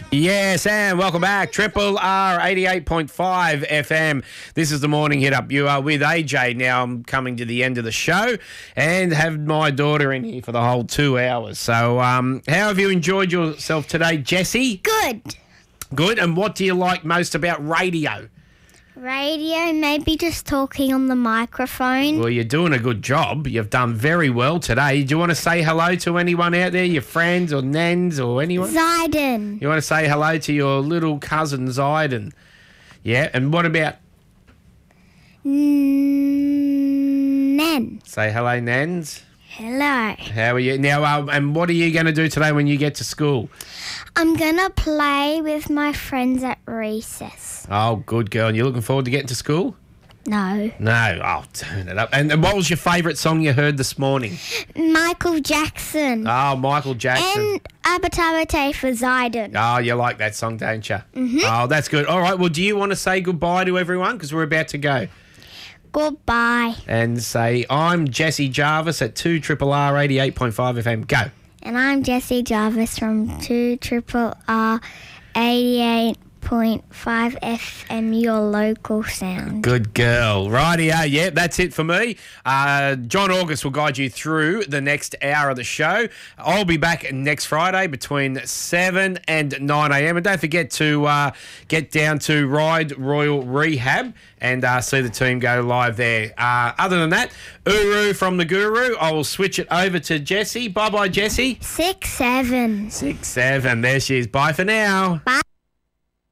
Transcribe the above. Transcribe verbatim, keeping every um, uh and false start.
Yes, and welcome back. Triple R eighty-eight point five F M. This is the morning hit up. You are with A J. Now I'm coming to the end of the show and have my daughter in here for the whole two hours. So um, how have you enjoyed yourself today, Jessie? Good. Good. And what do you like most about radio? Radio, maybe just talking on the microphone. Well, you're doing a good job. You've done very well today. Do you want to say hello to anyone out there, your friends or nans or anyone? Zyden. You want to say hello to your little cousin, Zyden? Yeah, and what about... Nan. Say hello, Nans. Hello. How are you? Now, uh, and what are you going to do today when you get to school? I'm going to play with my friends at recess. Oh, good girl. And you looking forward to getting to school? No. No. Oh, turn it up. And, and what was your favourite song you heard this morning? Michael Jackson. Oh, Michael Jackson. And Abatabate for Zyden. Oh, you like that song, don't you? Mm-hmm. Oh, that's good. All right. Well, do you want to say goodbye to everyone? Because we're about to go. Goodbye. And say, I'm Jesse Jarvis at two Triple R eighty-eight point five F M. Go. And I'm Jessie Jarvis from two Triple R eighty-eight point five F M, your local sound. Good girl. Rightio. Yeah, that's it for me. Uh, John August will guide you through the next hour of the show. I'll be back next Friday between seven and nine a.m. And don't forget to uh, get down to Ride Royal Rehab and uh, see the team go live there. Uh, other than that, Uru from the Guru. I will switch it over to Jessie. Bye-bye, Jessie. Six, seven. Six, seven. There she is. Bye for now. Bye.